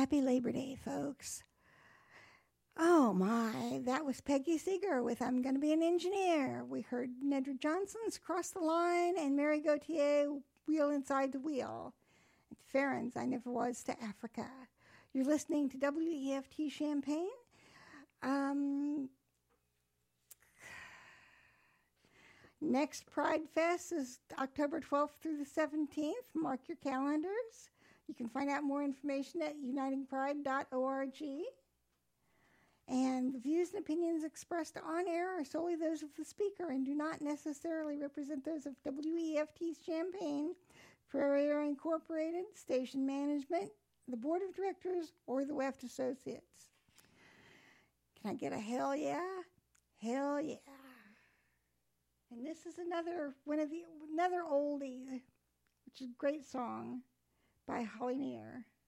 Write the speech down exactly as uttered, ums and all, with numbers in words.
Happy Labor Day, folks. Oh my, that was Peggy Seeger with I'm Gonna Be an Engineer. We heard Nedra Johnson's Cross the Line and Mary Gauthier, Wheel Inside the Wheel. And Farron's I Never Was to Africa. You're listening to W E F T Champaign. Um, next Pride Fest is October twelfth through the seventeenth. Mark your calendars. You can find out more information at uniting pride dot org. And the views and opinions expressed on air are solely those of the speaker and do not necessarily represent those of W E F T Champaign, Prairie Air Incorporated, Station Management, the Board of Directors, or the Weft Associates. Can I get a hell yeah? Hell yeah. And this is another one of the another oldie, which is a great song by Holly Near.